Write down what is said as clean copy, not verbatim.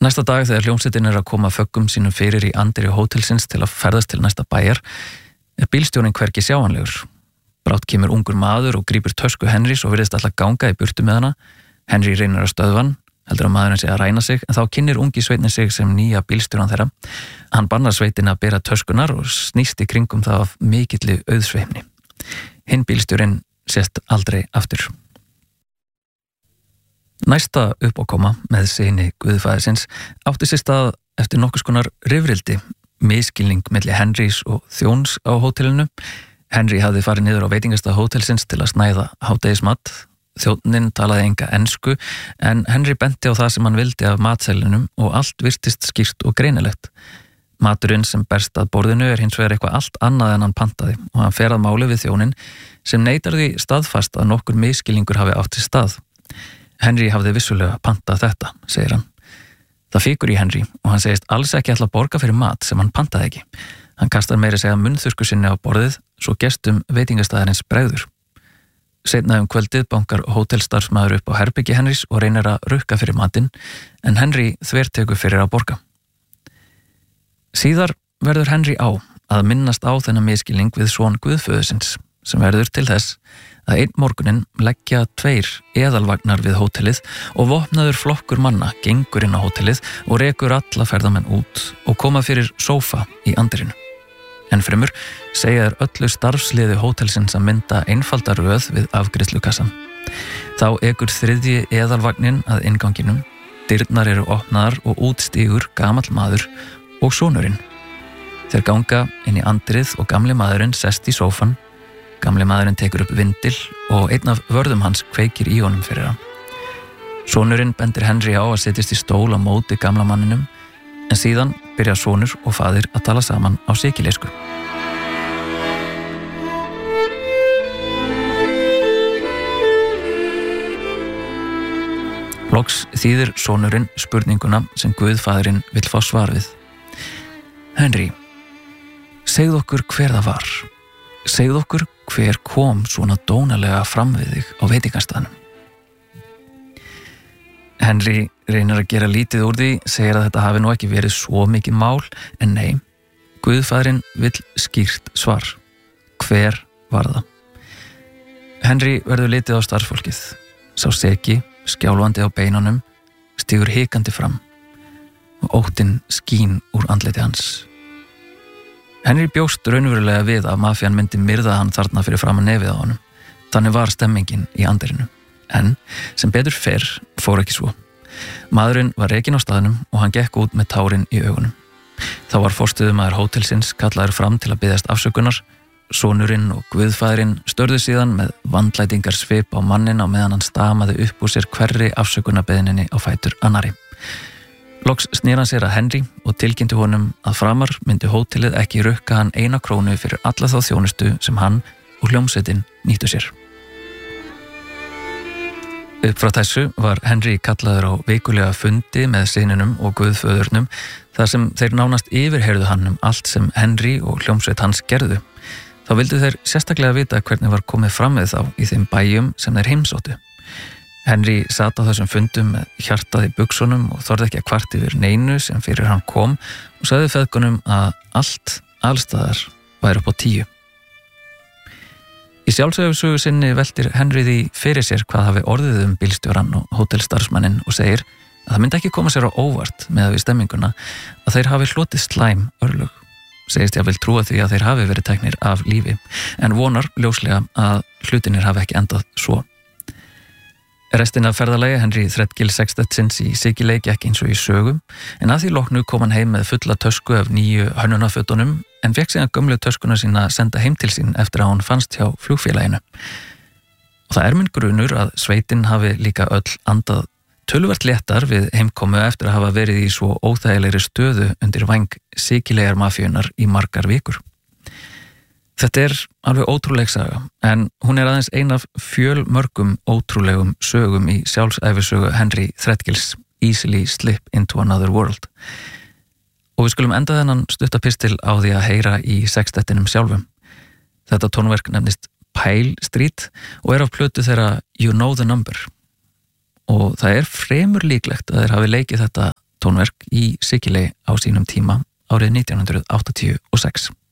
Næsta dag þegar hljómsveitin að koma föggum sínum fyrir í anddyri hótelsins til að ferðast til næsta bæjar, bílstjórinn hvergi sjáanlegur. Brátt kemur ungur maður og grípur tösku Henrys og virðist alltaf ganga í burtu með hana. Henry reynir að stöðva hann, heldur að maðurinn sé að ræna sig, en þá kynnir ungi sveitin sig sem nýja bílstjóran þeirra. Hann bannar sveitin að bera töskunar og snýst í kringum það af mikilli auðsveifni. Hinn bílstjórinn sést aldrei aftur. Næsta uppákoma með syni Guðfaðirsins átti sér stað eftir nokkurs konar rifrildi, misskilning milli Henrys og þjóns á hótelinu. Henry hafði farið niður á veitingastað hótelsins til að snæða hádegismat. Þjónninn talaði enga ensku, en Henry benti á það sem hann vildi af matseðlinum og allt virtist skýrt og greinilegt. Maturinn sem berst að borðinu hins vegar eitthvað allt annað en hann pantaði og hann fer að máli við þjóninn sem neitar því staðfast að nokkur misskilningur hafi átt sér stað. Henry hafði vissulega pantað þetta, segir hann. Það fíkur í Henry og hann segist alls ekki ætla að borga fyrir mat sem hann pantaði ekki. Hann kastar meira segja munnþurrku sinni á borðið svo gestum veitingastæðarins bregður. Seinna kvöldið bankar hótelstarfsmaður upp á herbyggi Henrys og reynir að rukka fyrir matinn, en Henry þvertekur fyrir að borga. Síðar verður Henry á að minnast á þennan misskilning við son Guðföðusins, sem verður til þess að einn morguninn leggja 2 eðalvagnar við hótelið og vopnaður flokkur manna gengur inn á hótelið og rekur alla ferðamenn út og koma fyrir sófa í andirinu. Ennfremur segja þær öllu starfsliði hótelsins að mynda einfalda röð við afgreiðslukassan. Þá ekur 3. eðalvagnin að innganginum, dyrnar eru opnaðar og útstígur gamall maður og sonurinn. Þeir ganga inn í andrið og gamli maðurinn sest í sófan. Gamli maðurinn tekur upp vindil og einn af vörðum hans kveikir í honum fyrir hann. Sonurinn bendir Henry á að setjast í stól á móti gamla manninum, en síðan byrja sonur og faðir að tala saman á sikilesku. Loks þýðir sonurinn spurninguna sem Guðfaðirinn vill fá svar við. Henry, segð okkur hver það var. Segð okkur hver kom svona dónalega fram við þig á veitingastaðnum. Henry reynir að gera lítið úr því, segir að þetta hafi nú ekki verið svo mikið mál, en nei, Guðfaðirinn vill skýrt svar. Hver var það? Henry verður litið á starfsfólkið, sá seki, skjálfandi á beinunum, stígur hikandi fram og óttinn skín úr andliti hans. Henry bjóst raunverulega við að mafían myndi myrða hann þarna fyrir framan nefið á honum. Þannig var stemmingin í andirinu. En sem betur fer fór ekki svo. Maðurinn var rekinn á staðnum og hann gekk út með tárin í augunum. Þá var forstöðumaður hótelsins kallaður fram til að biðjast afsökunar. Sonurinn og Guðfaðirinn störðu síðan með vandlætingar svip á mannin á meðan hann stamaði upp úr sér hverri afsökunarbeðninni á fætur annari. Loks snýr hann sér að Henry og tilkynnti honum að framar myndi hótelið ekki rukka hann 1 krónu fyrir alla þá þjónustu sem hann og hljómsveitin nýttu sér. Upp frá þessu var Henry kallaður á vikulega fundi með syninum og Guðföðurnum þar sem þeir nánast yfirheyrðu hann allt sem Henry og hljómsveit hans gerðu. Þá vildu þeir sérstaklega vita hvernig var komið fram við þá í þeim bæjum sem þeir heimsóttu. Henry sat á þessum fundum með hjartað í buxunum og þorði ekki að kvart yfir neinu sem fyrir hann kom og sagði feðgunum að allt allstaðar væri upp á 10. Í sjálfsögusögu sinni veltir Henry því fyrir sér hvað hafi orðið bílstjórann og hótelstarfsmanninn og segir að það myndi ekki koma sér á óvart með við stemminguna að þeir hafi hlotið slæm örlög. Segist ég að vil trúa því að þeir hafi verið teknir af lífi, en vonar ljóslega að hlutinir hafi ekki endað svo. Restin af ferðalagi Henry Threadgill Sextetsins í Sikiley gekk eins og í sögum, en að því loknu kom hann heim með fulla tösku af nýju hönnunarfötunum, en fékk síðan gömlu töskuna sína senda heim til sín eftir að hún fannst hjá flugfélaginu. Og það minn grunur að sveitin hafi líka öll andað töluvert léttar við heimkomu eftir að hafa verið í svo óþægilegri stöðu undir væng Sikileyjar mafíunnar í margar vikur. Þetta alveg ótrúleg saga, en hún aðeins ein af fjölmörgum ótrúlegum sögum í sjálfsæfisögu Henry Threadgills Easily Slip into Another World. Og við skulum enda þennan stutta pistil á því að heyra í sextettinum sjálfum. Þetta tónverk nefnist Pile Street og af plötu þeirra You Know the Number. Og það fremur líklegt að þeir hafi leikið þetta tónverk í Sikiley á sínum tíma árið 1986.